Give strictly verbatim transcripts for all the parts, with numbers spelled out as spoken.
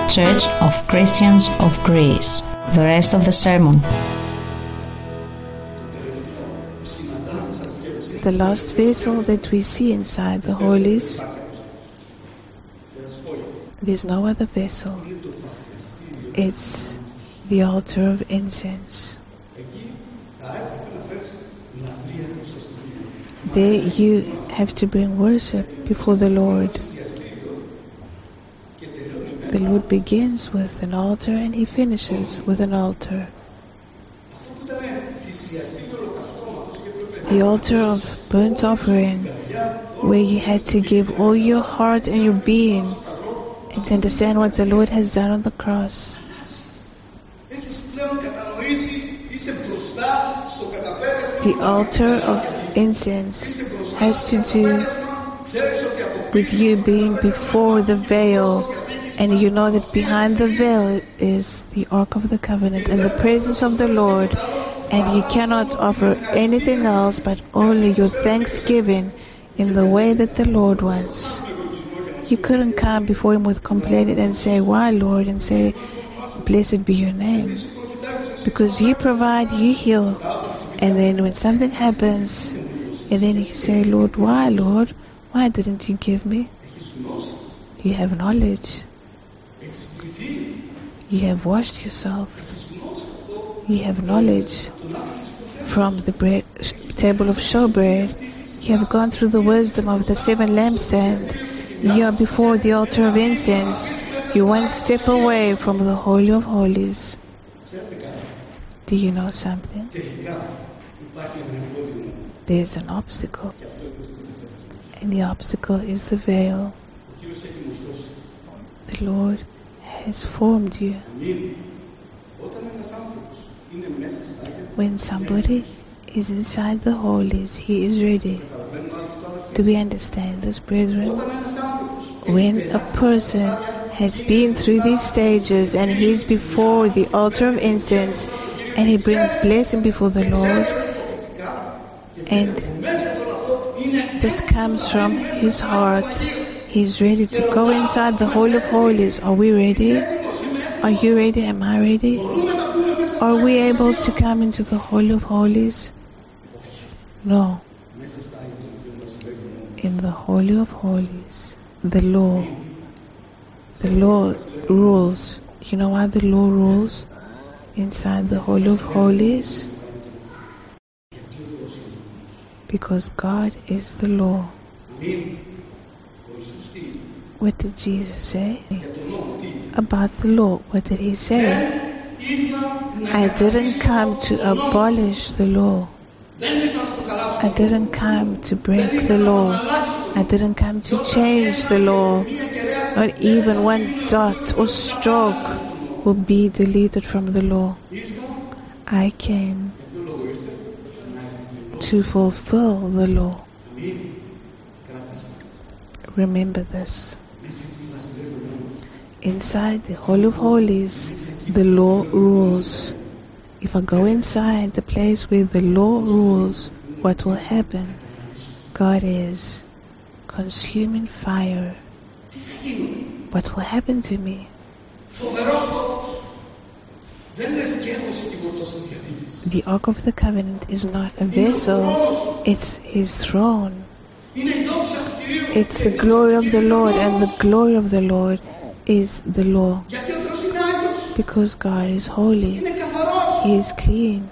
Church of Christians of Greece. The rest of the sermon. The last vessel that we see inside the holies, there's no other vessel. It's the altar of incense. There you have to bring worship before the Lord. The Lord begins with an altar and He finishes with an altar. The altar of burnt offering, where you had to give all your heart and your being and to understand what the Lord has done on the cross. The altar of incense has to do with you being before the veil, and you know that behind the veil is the Ark of the Covenant and the presence of the Lord, and you cannot offer anything else but only your thanksgiving in the way that the Lord wants. You couldn't come before Him with complaint and say, "Why, Lord?" and say, "Blessed be your name." Because you provide, you heal. And then when something happens, and then you say, "Lord, why, Lord? Why didn't you give me?" You have knowledge. You have washed yourself. You have knowledge from the bread, table of showbread. You have gone through the wisdom of the seven lampstands. You are before the altar of incense. You one step away from the Holy of Holies. Do you know something? There's an obstacle. And the obstacle is the veil. The Lord has formed you. When somebody is inside the holies, he is ready. Do we understand this, brethren? When a person has been through these stages and he is before the altar of incense and he brings blessing before the Lord, and this comes from his heart, he's ready to go inside the Holy of Holies. Are we ready? Are you ready? Am I ready? Are we able to come into the Holy of Holies? No. In the Holy of Holies, the law, the law rules. You know why the law rules inside the Holy of Holies? Because God is the law. What did Jesus say about the law? What did He say? I didn't come to abolish the law. I didn't come to break the law. I didn't come to change the law. Not even one dot or stroke will be deleted from the law. I came to fulfill the law. Remember this. Inside the Holy of Holies, the law rules. If I go inside the place where the law rules, what will happen? God is consuming fire. What will happen to me? The Ark of the Covenant is not a vessel, it's His throne. It's the glory of the Lord, and the glory of the Lord is the law. Because God is holy, He is clean.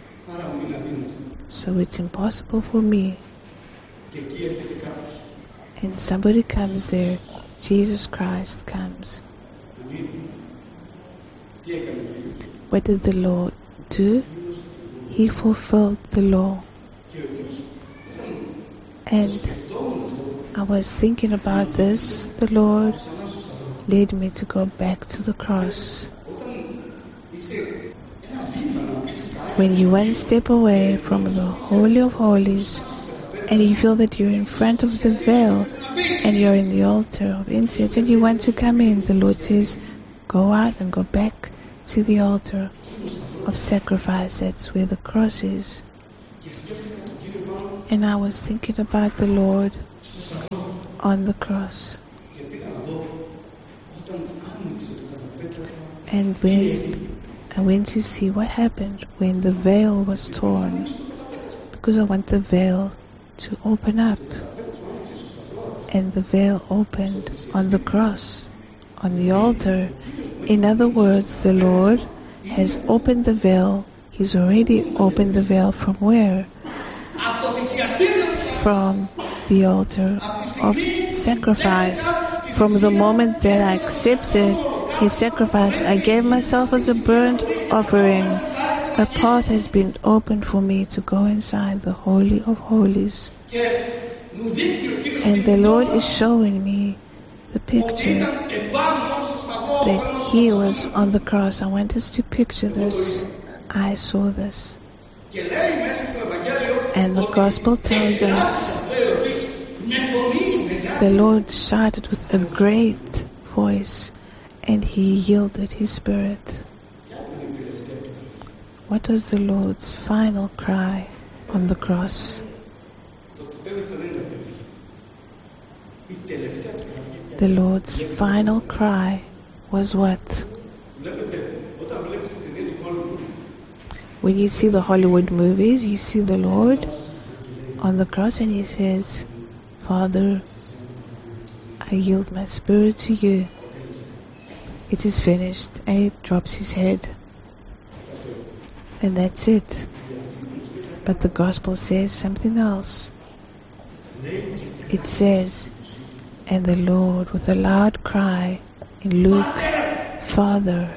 So it's impossible for me. And somebody comes there, Jesus Christ comes. What did the Lord do? He fulfilled the law. And I was thinking about this. The Lord led me to go back to the cross. When you one step away from the Holy of Holies and you feel that you're in front of the veil and you're in the altar of incense and you want to come in, the Lord says, go out and go back to the altar of sacrifice. That's where the cross is. And I was thinking about the Lord on the cross. And when I went to see what happened when the veil was torn, because I want the veil to open up. And the veil opened on the cross, on the altar. In other words, the Lord has opened the veil. He's already opened the veil from where? From the altar of sacrifice. From the moment that I accepted His sacrifice, I gave myself as a burnt offering. A path has been opened for me to go inside the Holy of Holies. And the Lord is showing me the picture that He was on the cross. I want us to picture this. I saw this. And the Gospel tells us the Lord shouted with a great voice, and He yielded His spirit. What was the Lord's final cry on the cross? The Lord's final cry was what? When you see the Hollywood movies, you see the Lord on the cross and He says, Father, I yield my spirit to You. It is finished. And He drops His head. And that's it. But the Gospel says something else. It says, and the Lord with a loud cry in Luke, Father.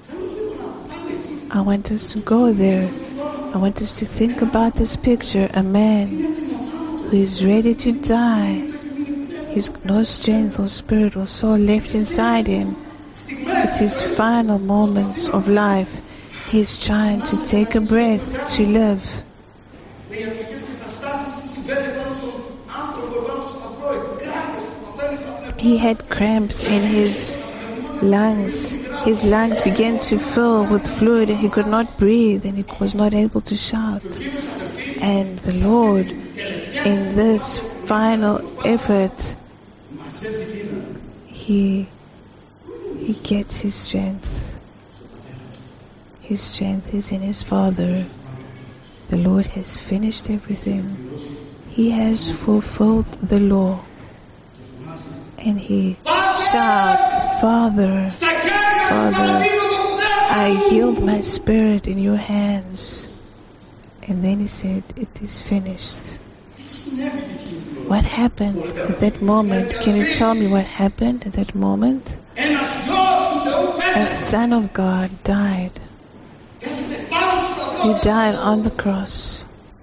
I want us to go there. I want us to think about this picture. A man who is ready to die. His no strength or spirit or soul left inside him. It's his final moments of life. He's trying to take a breath to live. He had cramps in his lungs. His lungs began to fill with fluid and he could not breathe and he was not able to shout. And the Lord, in this final effort, he, he gets his strength. His strength is in his Father. The Lord has finished everything. He has fulfilled the law. And he shouts, Father, Father, I yield my spirit in Your hands. And then he said, it is finished. What happened at that moment? Can you tell me what happened at that moment? A Son of God died. He died on the cross.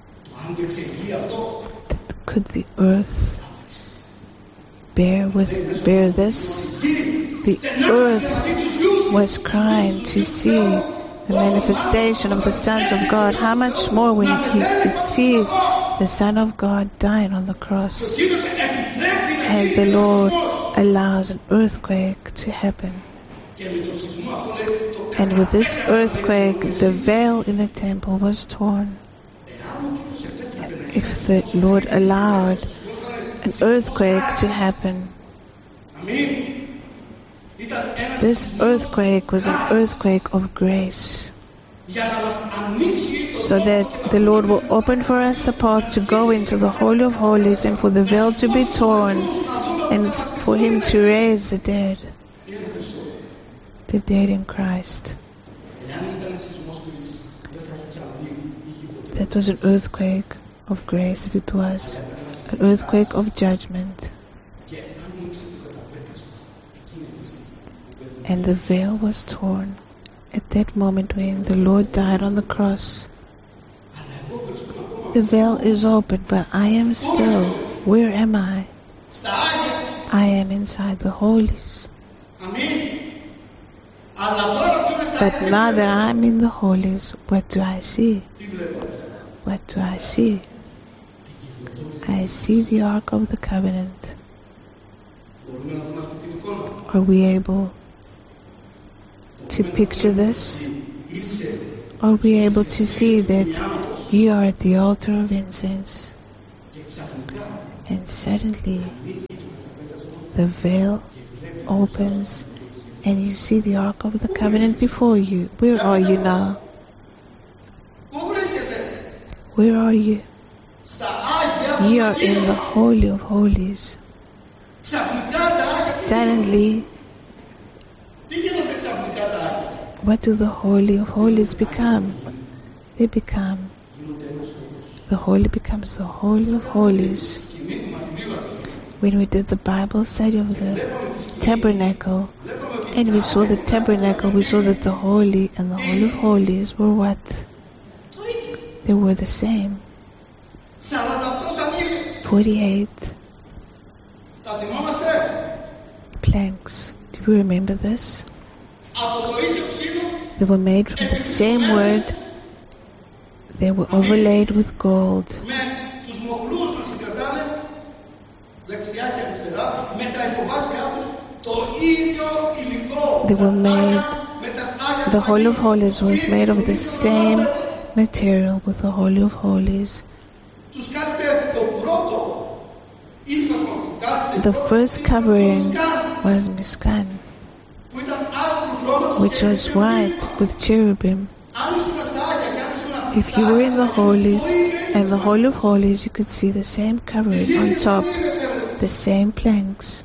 Could the earth bear with bear this? The earth was crying to see the manifestation of the sons of God. How much more when it, it sees the Son of God dying on the cross, and the Lord allows an earthquake to happen. And with this earthquake, the veil in the temple was torn. If the Lord allowed an earthquake to happen, this earthquake was an earthquake of grace, so that the Lord will open for us the path to go into the Holy of Holies and for the veil to be torn and for Him to raise the dead. The dead in Christ. That was an earthquake of grace, if it was an earthquake of judgment. And the veil was torn at that moment when the Lord died on the cross. The veil is open, but I am still. Where am I? I am inside the holies. But now that I'm in the holies, what do I see? What do I see? I see the Ark of the Covenant. Are we able to picture this? Are we able to see that you are at the altar of incense? And suddenly the veil opens and you see the Ark of the Covenant before you. Where are you now? Where are you? You are in the Holy of Holies. Suddenly, what do the Holy of Holies become? They become, the Holy becomes the Holy of Holies. When we did the Bible study of the tabernacle, and we saw the tabernacle, we saw that the Holy and the Holy of Holies were what? They were the same. forty-eight planks. Do you remember this? They were made from the same wood. They were overlaid with gold. They were made, the Holy of Holies was made of the same material with the Holy of Holies. The first covering was Mishkan, which was white with cherubim. If you were in the Holies and the Holy of Holies, you could see the same covering on top, the same planks.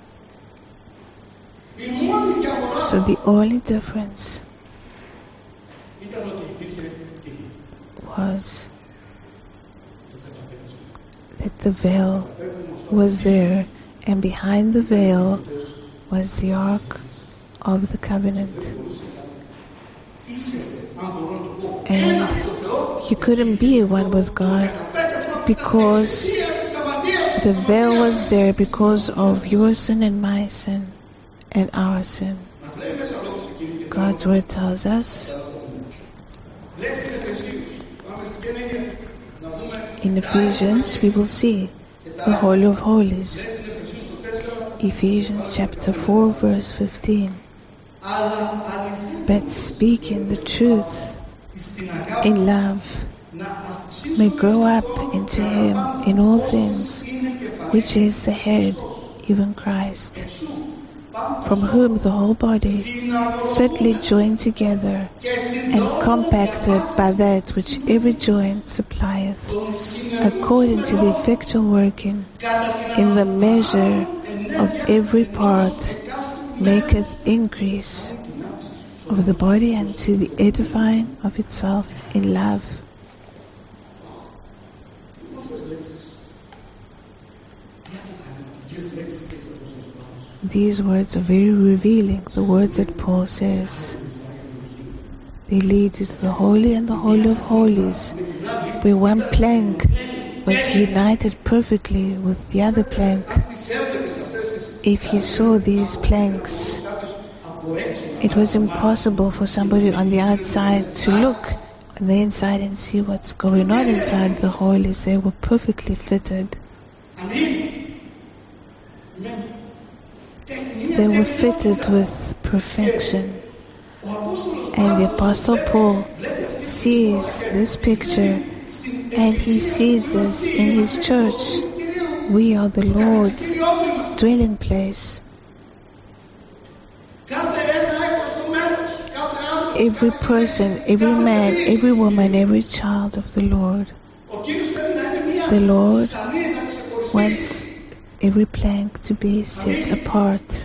So the only difference was that the veil was there, and behind the veil was the Ark of the Covenant. And you couldn't be one with God because the veil was there because of your sin and my sin and our sin. God's word tells us in Ephesians, we will see the Holy of Holies. Ephesians chapter four verse fifteen. But speaking the truth in love may grow up into Him in all things, which is the head, even Christ, from whom the whole body, fitly joined together and compacted by that which every joint supplieth, according to the effectual working in the measure of every part, maketh increase of the body unto the edifying of itself in love. These words are very revealing, the words that Paul says. They lead you to the Holy and the Holy of Holies, where one plank was united perfectly with the other plank. If you saw these planks, it was impossible for somebody on the outside to look on the inside and see what's going on inside the Holies. They were perfectly fitted. They were fitted with perfection. And the Apostle Paul sees this picture, and he sees this in his church. We are the Lord's dwelling place. Every person, every man, every woman, every child of the Lord. The Lord wants every plank to be set apart,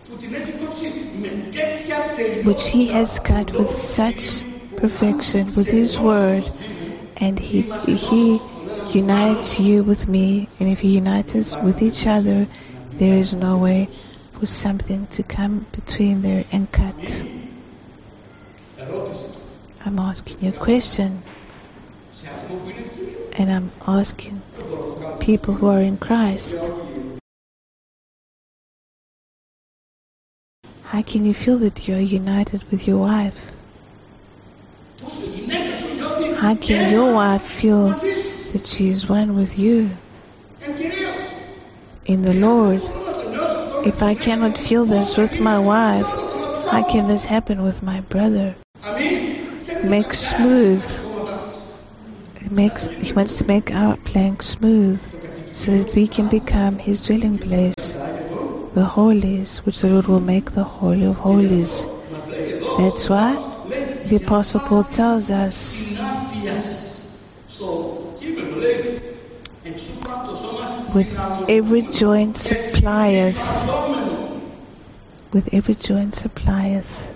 which He has cut with such perfection with His word, and He He unites you with me, and if He unites us with each other, there is no way for something to come between there and cut. I'm asking you a question, and I'm asking people who are in Christ, how can you feel that you are united with your wife? How can your wife feel that she is one with you in the Lord? If I cannot feel this with my wife, how can this happen with my brother? Make smooth. It makes, he wants to make our plank smooth so that we can become His dwelling place. the holies, which the Lord will make the Holy of Holies. That's why the Apostle Paul tells us, with every joint supplieth, with every joint supplieth.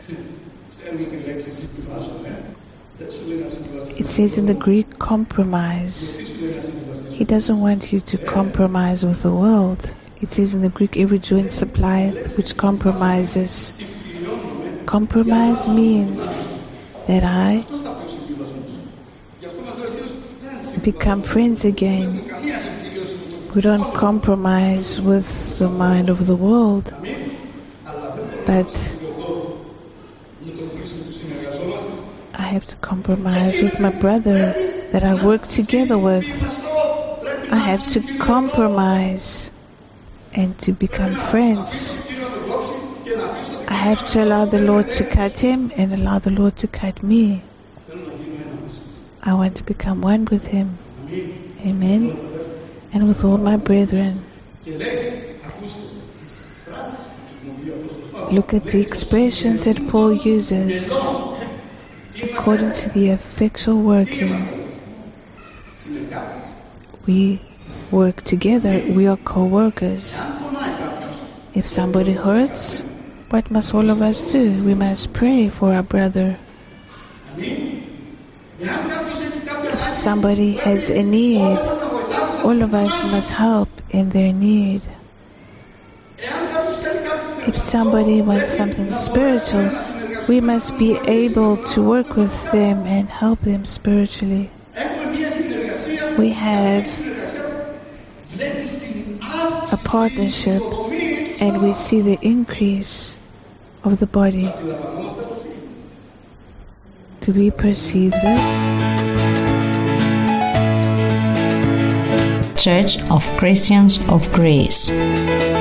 It says in the Greek, compromise. He doesn't want you to compromise with the world. It says in the Greek, every joint supplieth, which compromises. Compromise means that I become friends again. We don't compromise with the mind of the world, but I have to compromise with my brother that I work together with. I have to compromise and to become friends. I have to allow the Lord to cut him and allow the Lord to cut me. I want to become one with him. Amen. And with all my brethren. Look at the expressions that Paul uses. According to the effectual working, we work together. We are co-workers. If somebody hurts, what must all of us do? We must pray for our brother. If somebody has a need, all of us must help in their need. If somebody wants something spiritual, we must be able to work with them and help them spiritually. We have a partnership and we see the increase of the body. Do we perceive this? Church of Christians of Greece.